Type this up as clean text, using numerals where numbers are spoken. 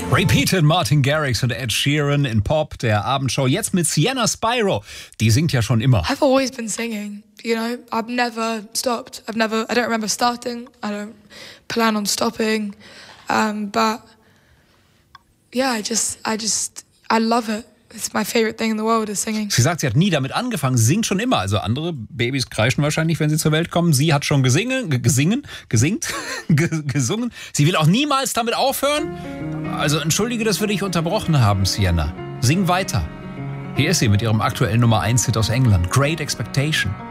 Repeated Martin Garrix und Ed Sheeran in Pop, der Abendshow. Jetzt mit Sienna Spyro. Die singt ja schon immer. I've always been singing, you know. I've never stopped. I don't remember starting. I don't plan on stopping. But yeah, I love it. It's my favorite thing in the world is singing. Sie sagt, sie hat nie damit angefangen, sie singt schon immer. Also andere Babys kreischen wahrscheinlich, wenn sie zur Welt kommen. Sie hat schon gesungen. Sie will auch niemals damit aufhören. Also entschuldige, dass wir dich unterbrochen haben, Sienna. Sing weiter. Hier ist sie mit ihrem aktuellen Nummer 1 Hit aus England, Great Expectation.